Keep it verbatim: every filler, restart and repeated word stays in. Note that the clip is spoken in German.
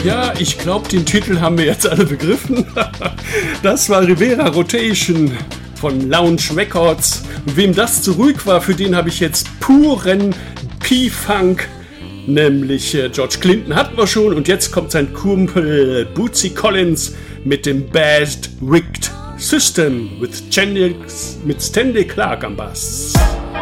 Ja, ich glaube, den Titel haben wir jetzt alle begriffen. Das war Rivera Rotation von Lounge Records. Und wem das zu ruhig war, für den habe ich jetzt puren P-Funk. Nämlich äh, George Clinton hatten wir schon. Und jetzt kommt sein Kumpel Bootsy Collins mit dem Bad Rigged System with Stanley, mit Stanley Clarke am Bass.